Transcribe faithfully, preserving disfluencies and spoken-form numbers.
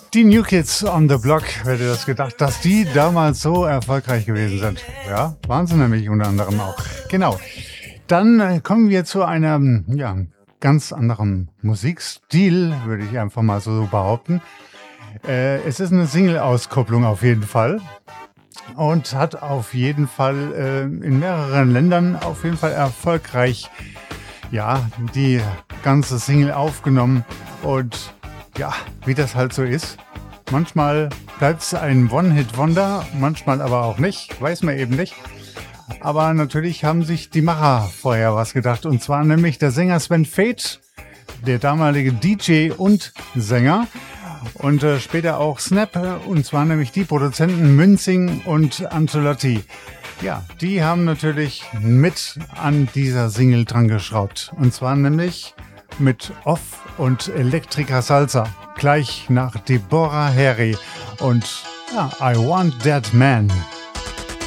Die New Kids on the Block, wer hätte das gedacht, dass die damals so erfolgreich gewesen sind. Ja, waren sie nämlich unter anderem auch. Genau. Dann äh, kommen wir zu einem, ja, ganz anderen Musikstil, würde ich einfach mal so behaupten. Äh, es ist eine Single-Auskopplung auf jeden Fall und hat auf jeden Fall äh, in mehreren Ländern auf jeden Fall erfolgreich, ja, die ganze Single aufgenommen und ja, wie das halt so ist. Manchmal bleibt es ein One-Hit-Wonder, manchmal aber auch nicht, weiß man eben nicht. Aber natürlich haben sich die Macher vorher was gedacht. Und zwar nämlich der Sänger Sven Väth, der damalige D J und Sänger. Und äh, später auch Snap, und zwar nämlich die Produzenten Münzing und Ancelotti. Ja, die haben natürlich mit an dieser Single dran geschraubt. Und zwar nämlich mit Off und Electrica Salsa. Gleich nach Deborah Harry und ja, I Want That Man.